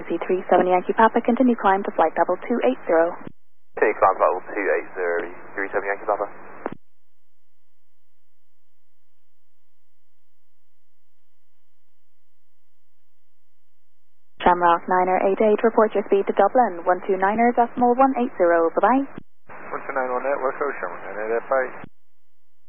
frequency 37 Yankee Papa, continue climb to flight level 280. Take climb level 280, 37 Yankee Papa. Shamrock 9er 88, report your speed to Dublin, 129er decimal 180, bye-bye. 129 on network, Shamrock 988, bye.